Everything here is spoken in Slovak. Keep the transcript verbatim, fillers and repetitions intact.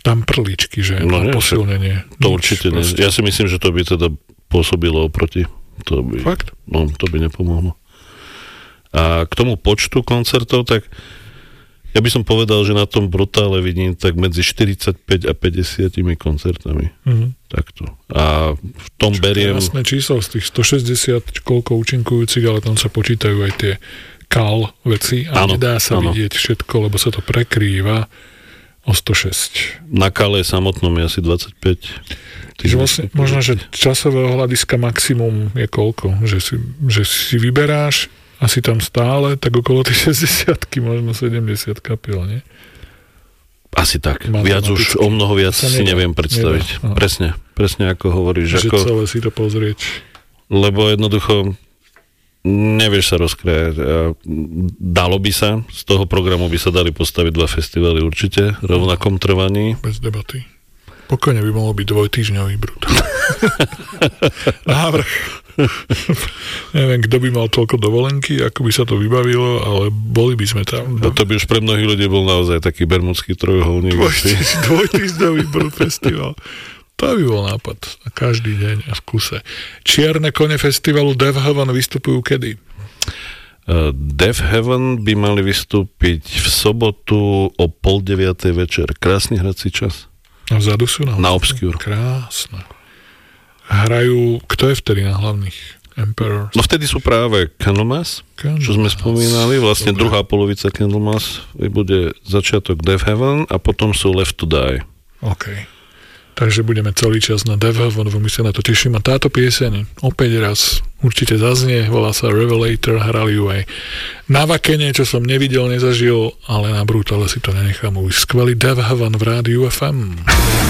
tam prličky, že no, na posilnenie. To určite nie. Ja si myslím, že to by teda pôsobilo oproti. To by, Fakt? No, to by nepomohlo. A k tomu počtu koncertov, tak ja by som povedal, že na tom Brutále vidím tak medzi štyridsaťpäť a päťdesiat koncertami. Mm-hmm. Takto. A v tom Čo beriem... Jasné číslo z tých stošesťdesiat koľko účinkujúcich, ale tam sa počítajú aj tie kal veci a áno, nedá sa áno. vidieť všetko, lebo sa to prekrýva o sto šesť. Na kale samotnom je asi dvadsaťpäť. Čiže vlastne, možno, že časového hľadiska maximum je koľko? Že si, že si vyberáš asi tam stále, tak okolo tých šesťdesiatky, možno sedemdesiat kapiel, nie? Asi tak. Viac už, o mnoho viac si neviem predstaviť. Nedá. Presne, presne ako hovoríš. Že ako, celé si to pozrieť. Lebo jednoducho nevieš sa rozkrajať. Dalo by sa, z toho programu by sa dali postaviť dva festivaly určite, rovnakom trvaní. Bez debaty. Pokojne by mohol byť dvojtýždňový Brutál. Návrh. Neviem, kto by mal toľko dovolenky, ako by sa to vybavilo, ale boli by sme tam. No to by už pre mnohých ľudí bol naozaj taký bermudský trojuholník. Dvojtýždňový Brut festival. To by bol nápad. Na každý deň a v kuse. Čierne kone festivalu Death Heaven vystupujú kedy? Uh, Death Heaven by mali vystúpiť v sobotu o pol deviatej večer. Krásny hrací čas. A vzadu sú na, na Obscure. Krásne. Hrajú, kto je vtedy na hlavných? Emperor? No vtedy sú práve Candlemass, Candlemass, čo sme spomínali. Vlastne Dobre. Druhá polovica Candlemass bude začiatok Death Heaven a potom sú Left to Die. OK. Takže budeme celý čas na Death Heaven, my sa na to teším. A táto pieseň opäť raz určite zaznie, volá sa Revelator, hrali ju aj na Vakene, čo som nevidel, nezažil, ale na Brutále si to nenechám ujsť. Skvelý Death Heaven v rádiu ef em.